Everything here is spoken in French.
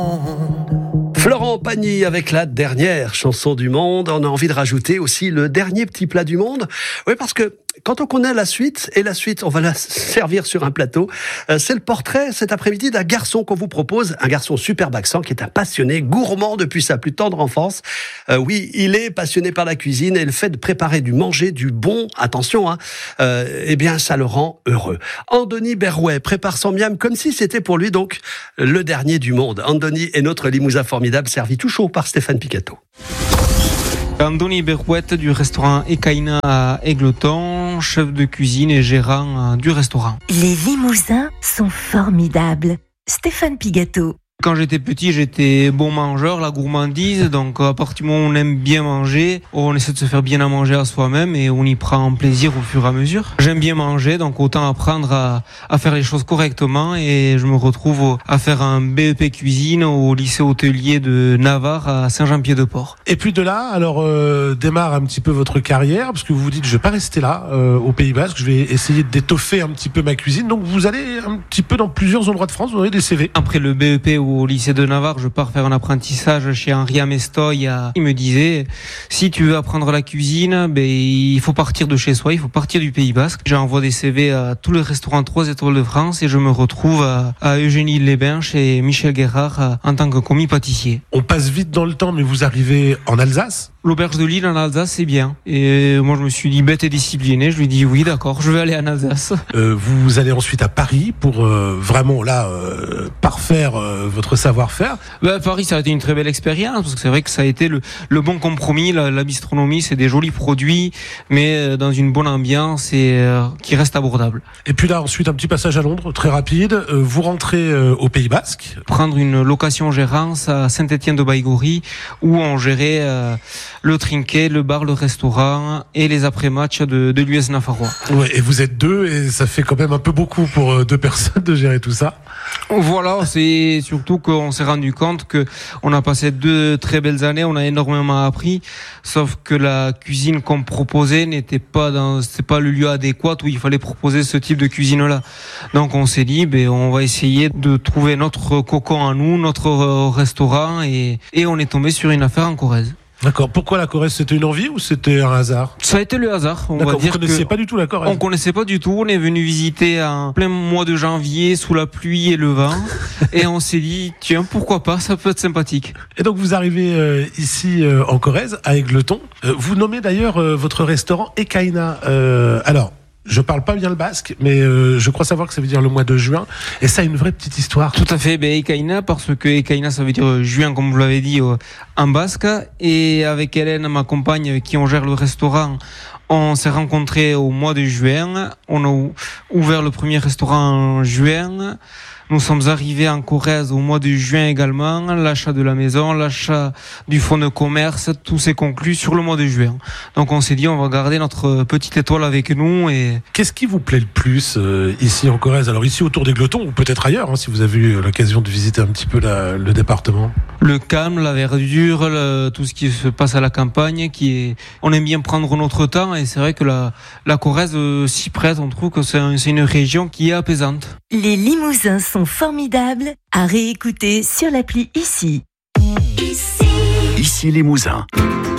Florent Pagny avec la dernière chanson du monde. On a envie de rajouter aussi le dernier petit plat du monde. Oui, parce que quand on connaît la suite, on va la servir sur un plateau, c'est le portrait cet après-midi d'un garçon qu'on vous propose, un garçon superbe accent qui est un passionné, gourmand depuis sa plus tendre enfance. Oui, il est passionné par la cuisine et le fait de préparer du manger, du bon, attention, eh bien ça le rend heureux. Andoni Berrouet prépare son miam comme si c'était pour lui donc le dernier du monde. Andoni est notre limousin formidable, servi tout chaud par Stéphane Picato. Andoni Berrouet du restaurant Ekaina à Égletons, chef de cuisine et gérant du restaurant. Les limousins sont formidables. Stéphane Picato. Quand j'étais petit, j'étais bon mangeur, la gourmandise, donc à partir du moment où on aime bien manger, on essaie de se faire bien à manger à soi-même et on y prend plaisir au fur et à mesure. J'aime bien manger, donc autant apprendre à faire les choses correctement et je me retrouve à faire un BEP cuisine au lycée hôtelier de Navarre à Saint-Jean-Pied-de-Port. Et puis de là, alors démarre un petit peu votre carrière, parce que vous vous dites je vais pas rester là au Pays Basque, je vais essayer d'étoffer un petit peu ma cuisine, donc vous allez un petit peu dans plusieurs endroits de France, vous aurez des CV. Après le BEP au lycée de Navarre, je pars faire un apprentissage chez Henri Amestoy. Il me disait, si tu veux apprendre la cuisine, il faut partir de chez soi, il faut partir du Pays Basque. J'envoie des CV à tous les restaurants 3 étoiles de France et je me retrouve à Eugénie-les-Bains chez Michel Guérard en tant que commis pâtissier. On passe vite dans le temps, mais vous arrivez en Alsace ? L'auberge de Lille en Alsace, c'est bien. Et moi, je me suis dit bête et discipliné. Je lui ai dit oui, d'accord, je vais aller en Alsace. Vous allez ensuite à Paris pour vraiment là parfaire votre savoir-faire. Paris, ça a été une très belle expérience parce que c'est vrai que ça a été le bon compromis. La bistronomie, c'est des jolis produits, mais dans une bonne ambiance et qui reste abordable. Et puis là, ensuite, un petit passage à Londres, très rapide. Vous rentrez au Pays Basque. Prendre une location gérance à Saint-Étienne-de-Baïgorry où on gérait le trinquet, le bar, le restaurant et les après-matchs de l'US Nafarrois. Ouais, et vous êtes deux et ça fait quand même un peu beaucoup pour deux personnes de gérer tout ça. Voilà, c'est surtout qu'on s'est rendu compte que on a passé 2 très belles années, on a énormément appris, sauf que la cuisine qu'on proposait c'était pas le lieu adéquat où il fallait proposer ce type de cuisine-là. Donc on s'est dit, on va essayer de trouver notre cocon à nous, notre restaurant et on est tombé sur une affaire en Corrèze. D'accord. Pourquoi la Corrèze? C'était une envie ou c'était un hasard? Ça a été le hasard. D'accord. Vous connaissiez pas du tout la Corrèze? On connaissait pas du tout. On est venu visiter en plein mois de janvier sous la pluie et le vent. Et on s'est dit, tiens, pourquoi pas? Ça peut être sympathique. Et donc vous arrivez ici en Corrèze, à Égletons. Vous nommez d'ailleurs votre restaurant Ekaina. Alors, je parle pas bien le basque, mais je crois savoir que ça veut dire le mois de juin. Et ça a une vraie petite histoire. Tout à fait, Ekaina, parce que Ekaina, ça veut dire juin, comme vous l'avez dit, en basque. Et avec Hélène, ma compagne, qui on gère le restaurant, on s'est rencontrés au mois de juin. On a ouvert le premier restaurant en juin. Nous sommes arrivés en Corrèze au mois de juin également. L'achat de la maison, l'achat du fonds de commerce, tout s'est conclu sur le mois de juin. Donc on s'est dit, on va garder notre petite étoile avec nous. Et qu'est-ce qui vous plaît le plus ici en Corrèze? Alors ici autour d'Égletons ou peut-être ailleurs, si vous avez eu l'occasion de visiter un petit peu le département. Le calme, la verdure, tout ce qui se passe à la campagne, on aime bien prendre notre temps et c'est vrai que la Corrèze s'y prête. On trouve que c'est une région qui est apaisante. Les limousins sont formidables à réécouter sur l'appli Ici. Ici Limousin.